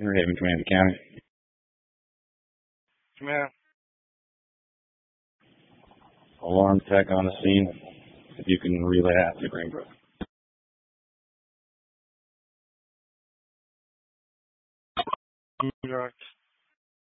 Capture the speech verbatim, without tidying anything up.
Fairhaven Command of the County. Command. Alarm tech on the scene. If you can relay that to Greenbrook. Direct.